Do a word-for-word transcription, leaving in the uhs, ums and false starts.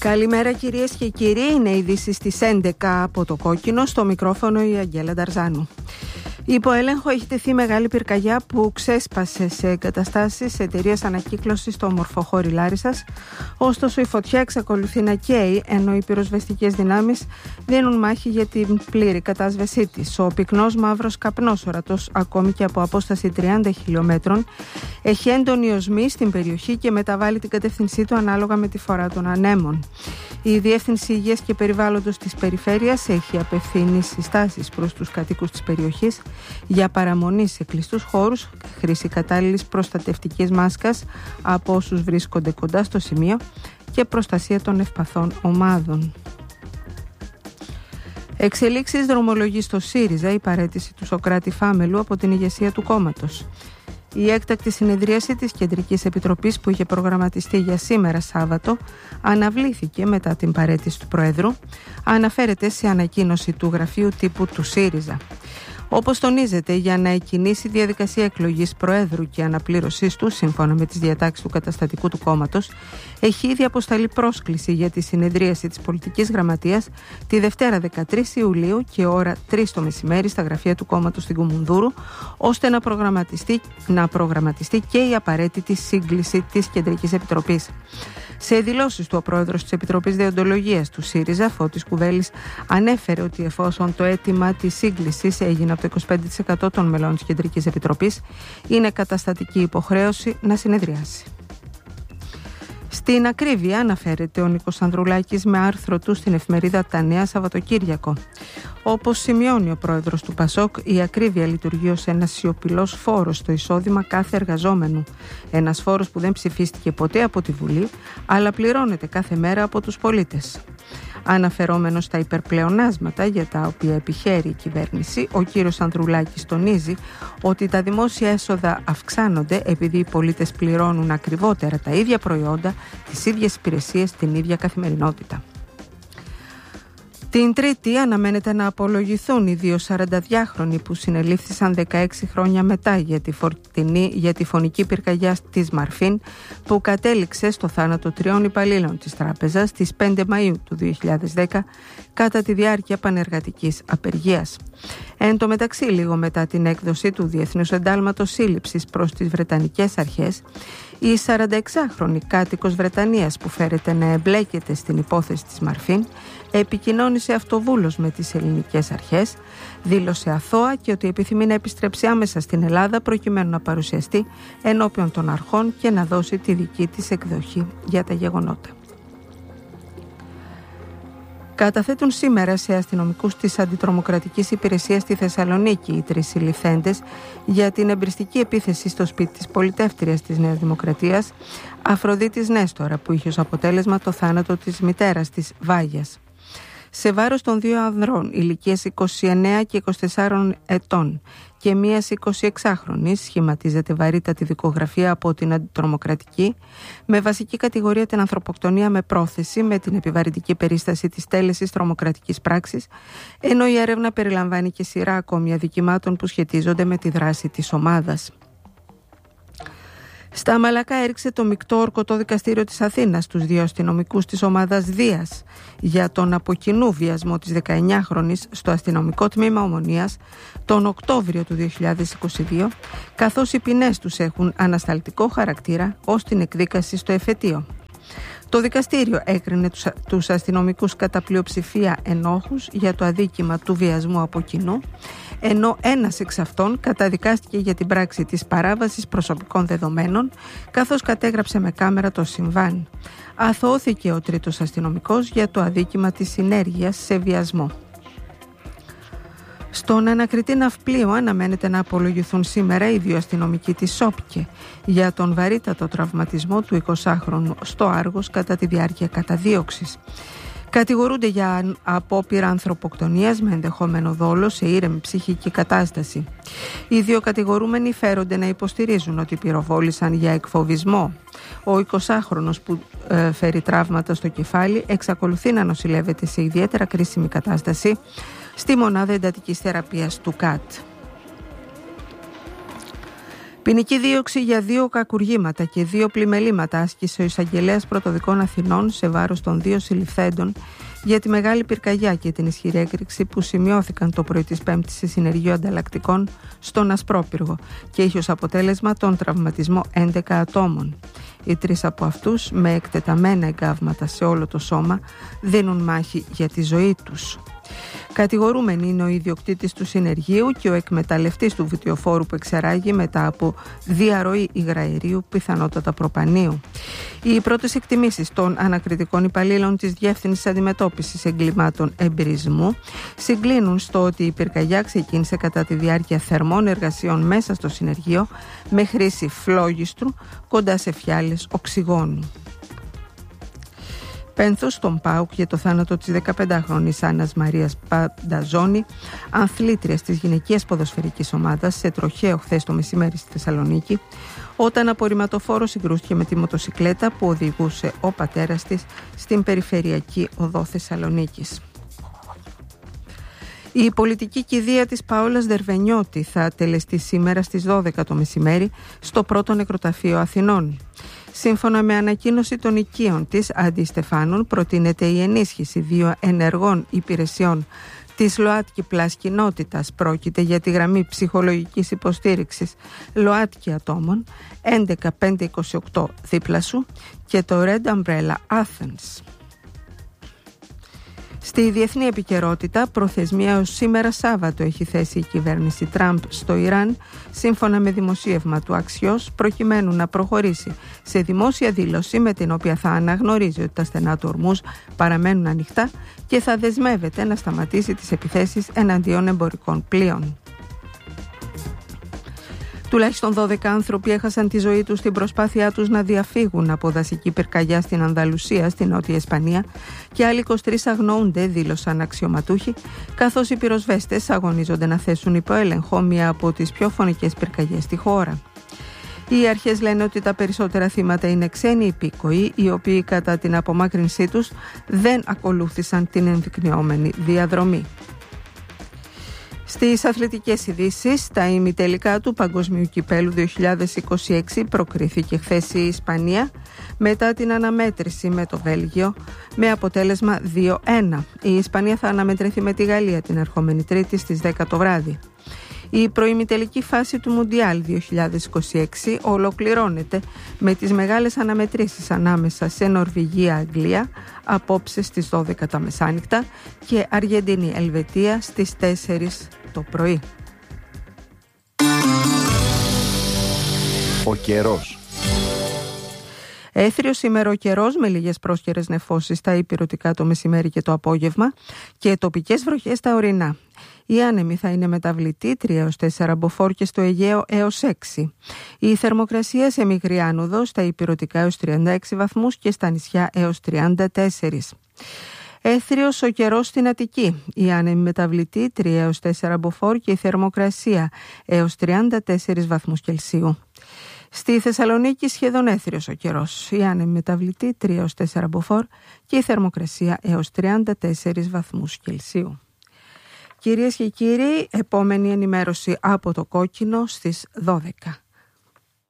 Καλημέρα κυρίες και κύριοι, είναι ειδήσεις στις έντεκα από το Κόκκινο, στο μικρόφωνο η Αγγέλα Νταρζάνου. Υπό έλεγχο έχει τεθεί μεγάλη πυρκαγιά που ξέσπασε σε εγκαταστάσεις εταιρείας ανακύκλωσης στο Ομορφοχώρι Λάρισσας. Ωστόσο η φωτιά εξακολουθεί να καίει, ενώ οι πυροσβεστικές δυνάμεις δίνουν μάχη για την πλήρη κατάσβεσή της. Ο πυκνός μαύρος καπνός, ορατός ακόμη και από απόσταση τριάντα χιλιόμετρων, έχει έντονη οσμή στην περιοχή και μεταβάλλει την κατεύθυνσή του ανάλογα με τη φορά των ανέμων. Η Διεύθυνση Υγείας και Περιβάλλοντος της Περιφέρειας έχει απευθύνει συστάσεις προς τους κατοίκους της περιοχής για παραμονή σε κλειστούς χώρους, χρήση κατάλληλης προστατευτικής μάσκας από όσους βρίσκονται κοντά στο σημείο και προστασία των ευπαθών ομάδων. Εξελίξεις δρομολογεί στο ΣΥΡΙΖΑ η παραίτηση του Σωκράτη Φάμελου από την ηγεσία του κόμματος. Η έκτακτη συνεδρίαση της Κεντρικής Επιτροπής που είχε προγραμματιστεί για σήμερα Σάββατο αναβλήθηκε μετά την παραίτηση του Προέδρου, αναφέρεται σε ανακοίνωση του γραφείου τύπου του ΣΥΡΙΖΑ. Όπως τονίζεται, για να εκκινήσει η διαδικασία εκλογής Προέδρου και αναπλήρωσής του, σύμφωνα με τις διατάξεις του καταστατικού του κόμματος, έχει ήδη αποσταλεί πρόσκληση για τη συνεδρίαση της Πολιτικής Γραμματείας τη Δευτέρα δεκατρείς Ιουλίου και ώρα τρεις το μεσημέρι στα γραφεία του κόμματος στην Κουμουνδούρου, ώστε να προγραμματιστεί, να προγραμματιστεί και η απαραίτητη σύγκληση της Κεντρικής Επιτροπής. Σε δηλώσεις του, ο πρόεδρος της Επιτροπής Δεοντολογίας του ΣΥΡΙΖΑ, Φώτης Κουβέλης, ανέφερε ότι εφόσον το αίτημα της σύγκλησης έγινε από το είκοσι πέντε τοις εκατό των μελών της Κεντρικής Επιτροπής, είναι καταστατική υποχρέωση να συνεδριάσει. Στην ακρίβεια αναφέρεται ο Νίκος Ανδρουλάκης με άρθρο του στην εφημερίδα Τα Νέα Σαββατοκύριακο. Όπως σημειώνει ο πρόεδρος του ΠΑΣΟΚ, η ακρίβεια λειτουργεί ως ένας σιωπηλός φόρος στο εισόδημα κάθε εργαζόμενου. Ένας φόρος που δεν ψηφίστηκε ποτέ από τη Βουλή, αλλά πληρώνεται κάθε μέρα από τους πολίτες. Αναφερόμενος στα υπερπλεονάσματα για τα οποία επιχαίρει η κυβέρνηση, ο κύριος Ανδρουλάκης τονίζει ότι τα δημόσια έσοδα αυξάνονται επειδή οι πολίτες πληρώνουν ακριβότερα τα ίδια προϊόντα, τις ίδιες υπηρεσίες, την ίδια καθημερινότητα. Την Τρίτη αναμένεται να απολογηθούν οι δύο σαρανταδυάχρονοι που συνελήφθησαν δεκαέξι χρόνια μετά για τη, φορτινή, για τη φωνική πυρκαγιά της Μαρφίν που κατέληξε στο θάνατο τριών υπαλλήλων της τράπεζας στις πέντε Μαΐου του δύο χιλιάδες δέκα κατά τη διάρκεια πανεργατικής απεργίας. Εν τω μεταξύ, λίγο μετά την έκδοση του Διεθνούς Εντάλματος Σύλληψης προς τις Βρετανικές Αρχές, η σαρανταεξάχρονη κάτοικος Βρετανίας που φέρεται να εμπλέκεται στην υπόθεση της Μαρφίν επικοινώνησε αυτοβούλως με τις ελληνικές αρχές, δήλωσε αθώα και ότι επιθυμεί να επιστρέψει άμεσα στην Ελλάδα προκειμένου να παρουσιαστεί ενώπιον των αρχών και να δώσει τη δική της εκδοχή για τα γεγονότα. Καταθέτουν σήμερα σε αστυνομικούς της Αντιτρομοκρατικής Υπηρεσίας στη Θεσσαλονίκη οι τρεις συλληφθέντες για την εμπριστική επίθεση στο σπίτι της πολιτεύτριας της Νέας Δημοκρατίας, Αφροδίτης Νέστορα, που είχε ως αποτέλεσμα το θάνατο της μητέρας της, Βάγιας. Σε βάρος των δύο ανδρών ηλικίας είκοσι εννέα και είκοσι τεσσάρων ετών και μίας εικοσιεξάχρονης σχηματίζεται βαρύτατη δικογραφία από την Αντιτρομοκρατική με βασική κατηγορία την ανθρωποκτονία με πρόθεση με την επιβαρυντική περίσταση της τέλεσης τρομοκρατικής πράξης, ενώ η έρευνα περιλαμβάνει και σειρά ακόμη αδικημάτων που σχετίζονται με τη δράση της ομάδας. Στα Μαλακά έριξε το μεικτό ορκωτό δικαστήριο της Αθήνας τους δύο αστυνομικούς της ομάδας Δίας για τον από κοινού βιασμό της δεκαεννιάχρονης στο αστυνομικό τμήμα Ομονίας τον Οκτώβριο του δύο χιλιάδες είκοσι δύο, καθώς οι ποινές τους έχουν ανασταλτικό χαρακτήρα ως την εκδίκαση στο εφετείο. Το δικαστήριο έκρινε τους, τους αστυνομικούς κατά πλειοψηφία ενόχους για το αδίκημα του βιασμού από κοινού, ενώ ένας εξ αυτών καταδικάστηκε για την πράξη της παράβασης προσωπικών δεδομένων, καθώς κατέγραψε με κάμερα το συμβάν. Αθωώθηκε ο τρίτος αστυνομικός για το αδίκημα της συνέργειας σε βιασμό. Στον ανακριτή ναυπλίο αναμένεται να απολογηθούν σήμερα οι δύο αστυνομικοί της ΣΟΠΚΕ για τον βαρύτατο τραυματισμό του εικοσάχρονου στο Άργος κατά τη διάρκεια καταδίωξης. Κατηγορούνται για απόπειρα ανθρωποκτονίας με ενδεχόμενο δόλο σε ήρεμη ψυχική κατάσταση. Οι δύο κατηγορούμενοι φέρονται να υποστηρίζουν ότι πυροβόλησαν για εκφοβισμό. Ο εικοσάχρονος που ε, φέρει τραύματα στο κεφάλι εξακολουθεί να νοσηλεύεται σε ιδιαίτερα κρίσιμη κατάσταση στη μονάδα εντατικής θεραπείας του ΚΑΤ. Ποινική δίωξη για δύο κακουργήματα και δύο πλημελήματα άσκησε ο εισαγγελέας Πρωτοδικών Αθηνών σε βάρος των δύο συλληφθέντων για τη μεγάλη πυρκαγιά και την ισχυρή έκρηξη που σημειώθηκαν το πρωί της Πέμπτης σε συνεργείο ανταλλακτικών στον Ασπρόπυργο και είχε ως αποτέλεσμα τον τραυματισμό έντεκα ατόμων. Οι τρεις από αυτούς, με εκτεταμένα εγκάβματα σε όλο το σώμα, δίνουν μάχη για τη ζωή τους. Κατηγορούμενοι είναι ο ιδιοκτήτης του συνεργείου και ο εκμεταλλευτής του βιτιοφόρου που εξεράγει μετά από διαρροή υγραερίου, πιθανότατα προπανίου. Οι πρώτες εκτιμήσεις των ανακριτικών υπαλλήλων της Διεύθυνσης Αντιμετώπισης Εγκλημάτων Εμπειρισμού συγκλίνουν στο ότι η πυρκαγιά ξεκίνησε κατά τη διάρκεια θερμών εργασιών μέσα στο συνεργείο με χρήση φλόγιστρου κοντά σε φιάλες οξυγόνου. Πένθος στον ΠΑΟΚ για το θάνατο της δεκαπεντάχρονης Άννας Μαρίας Πανταζόνη, ανθλήτριας της γυναικείας ποδοσφαιρικής ομάδας, σε τροχαίο χθες το μεσημέρι στη Θεσσαλονίκη, όταν απορριμματοφόρο συγκρούστηκε με τη μοτοσικλέτα που οδηγούσε ο πατέρας της στην περιφερειακή οδό Θεσσαλονίκης. Η πολιτική κηδεία της Παόλας Δερβενιώτη θα τελεστεί σήμερα στις δώδεκα το μεσημέρι στο πρώτο νεκροταφείο Αθηνών. Σύμφωνα με ανακοίνωση των οικείων της, Άντι Στεφάνων, προτείνεται η ενίσχυση δύο ενεργών υπηρεσιών της ΛΟΑΤΚΙ Πλάς κοινότητας. Πρόκειται για τη γραμμή ψυχολογικής υποστήριξης ΛΟΑΤΚΙ ατόμων έντεκα πεντακόσια είκοσι οκτώ δίπλα σου και το Red Umbrella Athens. Στη διεθνή επικαιρότητα, προθεσμία ως σήμερα Σάββατο έχει θέσει η κυβέρνηση Τραμπ στο Ιράν, σύμφωνα με δημοσίευμα του Αξιός, προκειμένου να προχωρήσει σε δημόσια δήλωση με την οποία θα αναγνωρίζει ότι τα στενά του Ορμούζ παραμένουν ανοιχτά και θα δεσμεύεται να σταματήσει τις επιθέσεις εναντίον εμπορικών πλοίων. Τουλάχιστον δώδεκα άνθρωποι έχασαν τη ζωή τους στην προσπάθειά τους να διαφύγουν από δασική πυρκαγιά στην Ανδαλουσία, στην Νότια Ισπανία, και άλλοι είκοσι τρεις αγνοούνται, δήλωσαν αξιωματούχοι, καθώς οι πυροσβέστες αγωνίζονται να θέσουν υπό έλεγχο μία από τις πιο φωνικές πυρκαγιές στη χώρα. Οι αρχές λένε ότι τα περισσότερα θύματα είναι ξένοι υπήκοοι, οι οποίοι κατά την απομάκρυνσή τους δεν ακολούθησαν την ενδεικνυόμενη διαδρομή. Στις αθλητικές ειδήσεις, τα ημιτελικά του Παγκοσμίου Κυπέλλου δύο χιλιάδες είκοσι έξι προκρίθηκε χθες η Ισπανία μετά την αναμέτρηση με το Βέλγιο με αποτέλεσμα δύο ένα. Η Ισπανία θα αναμετρηθεί με τη Γαλλία την ερχόμενη Τρίτη στις δέκα το βράδυ. Η προημιτελική φάση του Μουντιάλ δύο χιλιάδες είκοσι έξι ολοκληρώνεται με τις μεγάλες αναμετρήσεις ανάμεσα σε Νορβηγία-Αγγλία απόψε στις δώδεκα τα μεσάνυχτα και Αργεντινή-Ελβετία στις τέσσερις το πρωί. Ο καιρός. Έθριος σήμερα ο καιρός με λίγες πρόσκαιρες νεφώσεις στα ηπειρωτικά το μεσημέρι και το απόγευμα και τοπικές βροχές στα ορεινά. Η άνεμη θα είναι μεταβλητή τρία έως τέσσερα μποφόρ και στο Αιγαίο έως έξι. Η θερμοκρασία σε μικρή άνοδο στα ηπειρωτικά έως τριάντα έξι βαθμούς και στα νησιά έως τριάντα τέσσερα. Έθριος ο καιρός στην Αττική. Η άνεμη μεταβλητή τρία έως τέσσερα μποφόρ και η θερμοκρασία έως τριάντα τέσσερα βαθμούς Κελσίου. Στη Θεσσαλονίκη σχεδόν έθριος ο καιρός. Η άνεμη μεταβλητή τρία έως τέσσερα μποφόρ και η θερμοκρασία έως τριάντα τέσσερα βαθμούς Κελσίου. Κυρίες και κύριοι, επόμενη ενημέρωση από το Κόκκινο στις δώδεκα.